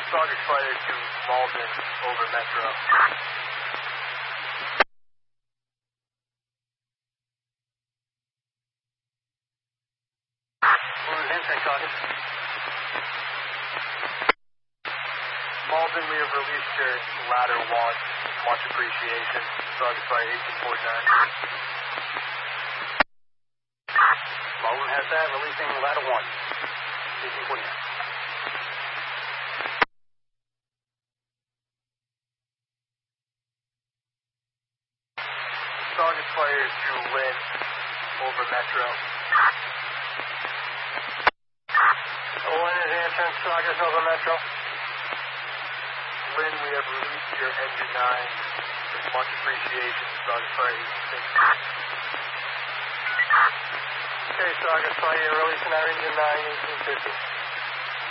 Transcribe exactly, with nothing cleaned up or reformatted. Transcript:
Saugus Fire to Malden over Metro. Who's entering, Saugus? Malden, we have released your ladder one. Much appreciation. Saugus Fire eighteen forty-nine. Malden has that, releasing ladder one. eighteen forty-nine. Saugus Fire to Lynn over Metro. Lynn is answering, Saugus over Metro. Lynn, we have released your engine nine. Much appreciation. Saugus Fire eighteen fifty. Okay, Saugus Fire, releasing our engine nine, eighteen fifty.